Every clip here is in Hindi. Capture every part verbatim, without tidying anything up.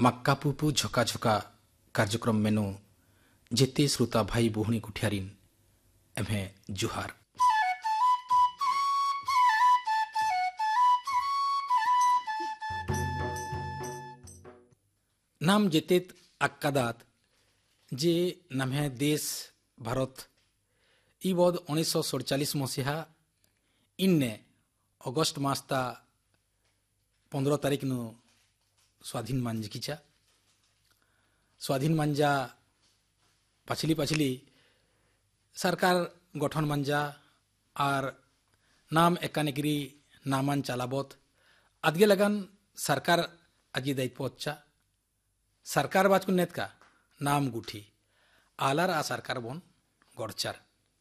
मक्का पुपु झका झका कार्यक्रम मेनु जेते श्रोता भाई बुहनी कुठियारिन एमे जुहार। नाम जेतेत अक्कादात जे नम्हे देश भारत इ बोध उन्नीस सौ सड़चालीस मसीहा इन्ने अगस्त मासता पंद्रह तारीख नु स्वाधीन मांजकीचा स्वाधीन मांजा पछली पछली सरकार गठन मांजा और नाम एकानेगिरी नामान चालाबोत अदगे लगन सरकार अगी दायित्व अच्छा सरकार बाचकुन नेत का नाम गुठी आलार आ सरकार बोन गड़चार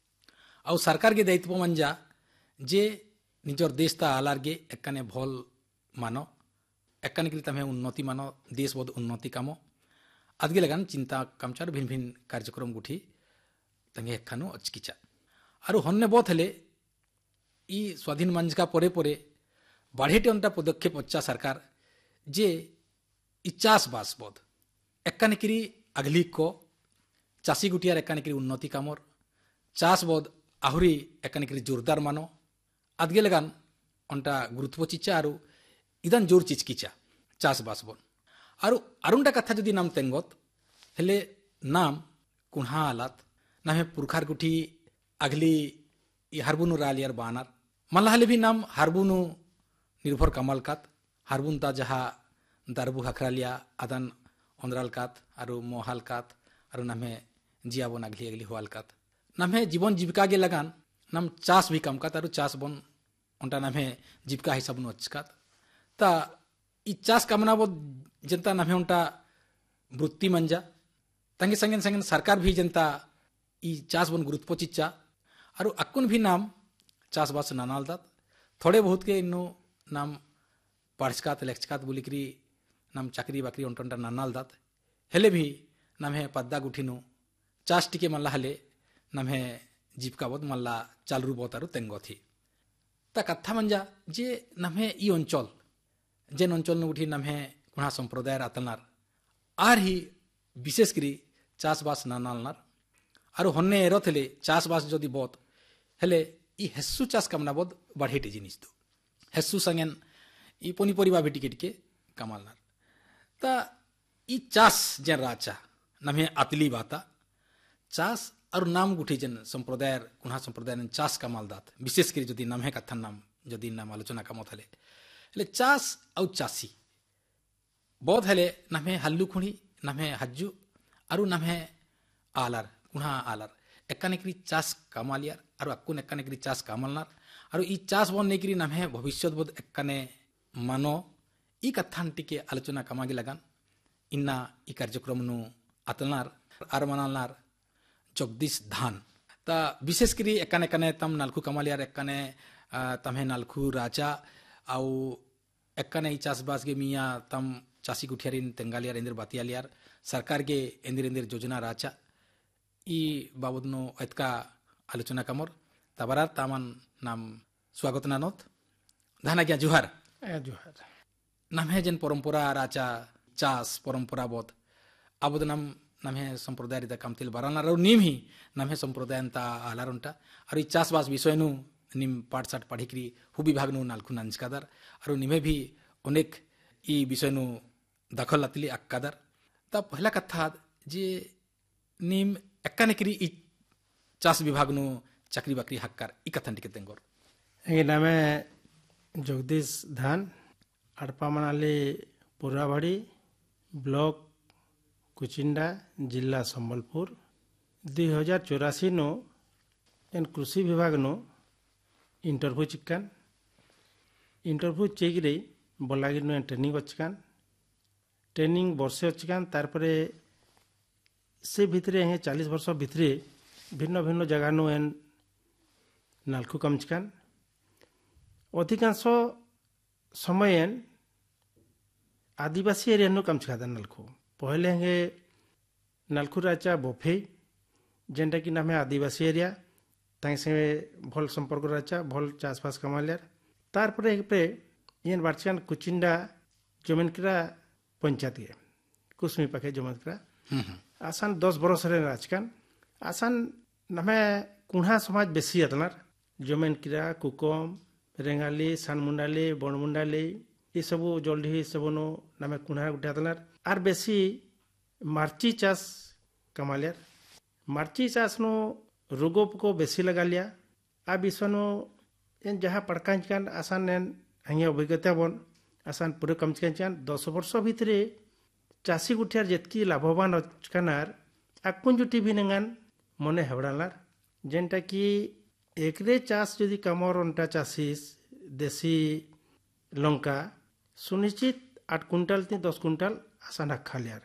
और सरकार के दायित्व मंजा जे निजर देश ता आलार गे एकाने भल मानो एकाने के तमें उन्नति मानो देश बोध उन्नति कामो अदगे लगन चिंता कामचार भिन्न भिन्न कार्यक्रम गुठी तंगे एकानु अचकिचा और हन्ने बहुत हेले इ स्वाधीन मंच का परे परे बाढ़ेटे अंटा पदक्षेप अच्छा सरकार जे इचास बास बोध एकानेकिरी अगली को चासी गुटियार एकानेकिरी उन्नति कामर चास बोध आहुरी एकानेकिरी जोरदार मानो अदगे लगान अंटा गुरुत्व चिचा आरु इदान जोर चिचकिचा चास बास बोन आरु अरुंडा कथा जदि नाम तेंगत हेले नाम कुन्हा आलात नामे पुरखार गुठी अगली हारबुनु रालियार बानार मल्ला हले भी नाम हारबुनु निर्भर कमलकात हारबुन ता जहा दारबु हखरालिया आदान अंद्रालकात आरु मोहालकात आरु नामे जियाबन अगली अगली होवालकात नामे जीवन जीविका गे लगान नाम चास भी कमकात आरु चास बन उनटा नामे जीविका हिसाब नु अच्छकात ता इ चास कामना बो जनता नामे उनटा वृत्ति मंजा तंगे संगे संगे सरकार भी जनता इ चास बन गुरुत्व चिच्चा आरु अक्कुन भी नाम चास बास नानाल दात थोड़े बहुत के इन्नो नाम पार्चकात लेक्चकात बुलिकरी नाम चाकरी बाकरी उनटंटा नानाल दात हेले भी नाम है पद्दा गुठिनु चास टिके मल्ला हले नाम है जीविका बोध मल्ला चालरू बोतारु तेंगो थी ता कथा मंजा जे नाम है इ अंचल जेन अंचल नु गुठी नाम है कुणा संप्रदाय आतलनार आर ही विशेष करी चासबास नानालनार आरु हन्ने एरथले चासबास जदि बोत हेले इ हेसु चास कामना बोध बाढ़ेटे जिनिस दो हेसु संगेन इ पनिपरिबा भेटिके टिके कामालनार ता इ चास जेन राचा नामे अतली बाता चास और नाम गुठी जेन संप्रदाय कुणा संप्रदाय चास कामाल दात विशेष करी जदि नाम है कथा नाम जदि नाम आलोचना कामत हले हेले चास और चासी बहुत हेले नामे हल्लू खुणी नामे हज्जू आरु नामे आलार कुणा आलार एकानेकरी चास कामालियार आरु अक्कुन एकानेकरी चास कामालनार आरु इ चास बन नेकरी नामे भविष्यत बोध एकाने मानो इ कथान टिके आलोचना कामागे लगान इन्ना इ कार्यक्रम नु आतलनार आर मनालनार जगदीश धान ता विशेष करी एकाने एकाने तम नालखु कामालियार एकाने तमे नालखु राजा आउ एकाने इ चासबास गे मिया तम चासी गुठियारिन तेंगालियार इंद्र बातियालियार सरकार गे इंदिर इंदिर योजना राचा इ बाबद नो एतका आलोचना कामर तबरार तामान नाम स्वागत नानोत धाना क्या जुहार जुहार नाम है जेन परंपरा राचा चास परंपरा बोध आबद नाम नाम है संप्रदाय रिता कामतिल बारालनार निम ही नाम है संप्रदाय ता आलारंटा और इ चासबास विषय नु निम पाठ साठ पढ़िकरी हु विभाग नु नालखु नांचकादार और निमे भी अनेक इ विषय नु दखल लातिली अक्कादार ता पहला कथा जे निम एकानेकरी इ चास विभाग नु चाकरी बाकरी हक्कार इ कथन टिके तेंगोर ए नामे जगदीश धान अड़पा मनाली पुराबाड़ी ब्लॉक कुचिंडा जिला संबलपुर दुई हजार चौरासी नो एन कृषि विभाग no interview चिकान interview चेकरे बलागीर no training अच्छकान training वर्षे अच्छकान तारपरे से भितरे हे चालीस वर्ष भितरे भिन्न भिन्न जगह नो एन नालखु कमचकान अधिकांश समय एन आदिवासी एरिया नो कमचकादा नालखु पहले हे नालखु राचा बोफे जेनटा कि नाम है आदिवासी एरिया ताई से भल संपर्क राचा भल चासबास कमालियार तारपरे पे येन बारचान कुचिंडा जमीन किरा पंचायत गे कुसमी पाखे जमतरा आसान दस बरस रे राजकान आसान नमे कुणा समाज बेसी अतनार जमेन किरा कुकम रेंगाली सानमुंडाली बणमुंडाली ये सब जल्दी सब नो नमे कुणा गुटे अतनार आर बेसी मार्ची चाष कमालियार मार्ची चाष नो रोगोप को बेसी लगा लिया आ विश्वनो एन जहाँ पड़कान चान आसान एन हंगे अभिज्ञता बन आसान पूरे कम चान दस वर्ष भितरे चाषी गुठियार जेतकी लाभवान अचकानार आकुन जुटी भी नंगान मने हेवड़ालार जेनटा कि एकरे चाष यदि कमर अंटा चाषीस देसी लंका सुनिश्चित आठ कुंटल ती दस कुंटल आसान रखा लियार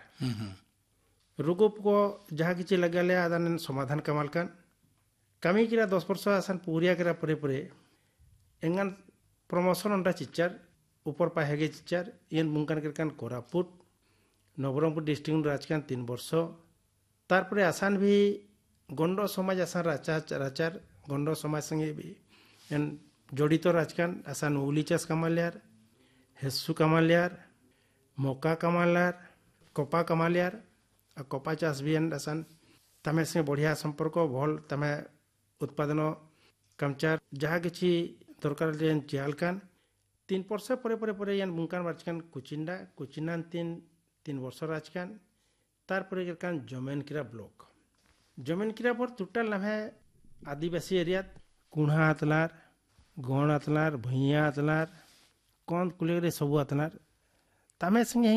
रोगोप को जहाँ किसी लगा लिया आदान समाधान कमाल कान कमी किरा दस वर्ष आसान पूरिया करा परे परे एंगान प्रमोशन अंटा चिच्चार ऊपर पाहेगे चिच्चार येन बुंकान करकान कोरापुट नवरंगपुर डिस्ट्रिक्ट राजकान तीन वर्ष तारपरे आसान भी गंडो समाज आसान राचार राचार गंडो समाज संगे भी एन जड़ित राजकान आसान उली चाष कमालियार हेसु कमालियार मौका कमालियार कपा कमालियार आ कपा चाष भी एन आसान तमे से बढ़िया संपर्क भल तमे उत्पादन कमचार जहाँ किसी दरकार जेन चियालकान तीन वर्ष परे परे परे यान बुंकान राजकान कुचिंडा कुचिनान तीन तीन वर्ष राजकान तार परे करकान जमेन किरा ब्लॉक जमेन किरा पर टोटल नाम है आदिवासी एरिया कुणा अतलार गण अतलार भैया अतलार कौन कुलेरे सब अतलार तमे संगे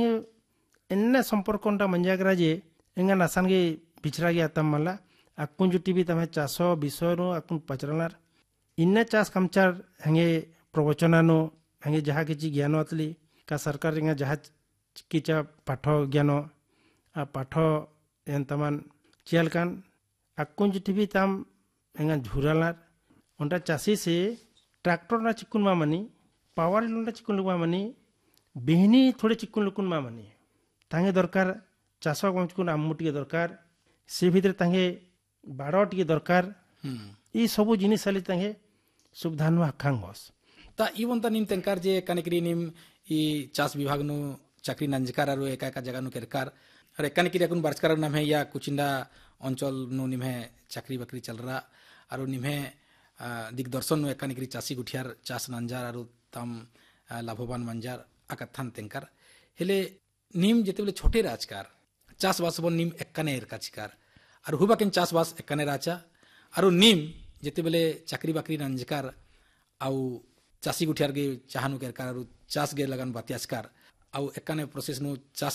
एन्ने संपर्क अंटा मंजागरा जे एंगान आसान गे पिछड़ा गया तम मला आकुन जुटी भी तमे चाषो विषय नो आकुन पचरलार इन्ने चाष कमचार हंगे प्रवचनानो हंगे जहाँ किसी ज्ञान अतली का सरकार इंगा जहाँ किचा पाठ ज्ञान आ पाठ एन तमान चियालकान आकुन जुटी भी तम एंगा झुरालार उनटा चाषी से ट्रैक्टर ना चिकुन मा मनी पावर लुंडा चिकुन लुमा मनी बिहनी थोड़े चिकुन लुकुन मा मनी तांगे दरकार चाष कम चिकुन आम्मुटी के दरकार से भीतर तांगे बाड़ोटी के दरकार ये सब जिनिस आली तांगे सुविधान आखांगस ता इवन ता निम तेंकार जे कानिकरी निम ई चाष विभाग नु चाकरी नंजकार आरो एका एका जगह नु केरकार और कानिकरी कुन बारचकार नाम है या कुचिंडा अंचल नु निमे चाकरी बाकरी चल रहा आरो निमे दिग्दर्शन नु कानिकरी चाषी गुठियार चाष नंजार आरो तम लाभवान मंजार आकाथान तेंकार हेले निम जेते बोले छोटे राजकार चाष बास बन निम एक्काने एरकाचिकार आरो हुबा केन चाष बास एक्काने राचा आरो निम जेते बोले चाकरी बाकरी नंजकार आउ चाषी गुठियार गे चाहनु केरकार आरो चाष गे लगन बातियासकार आउ एक्काने प्रोसेस नु चाष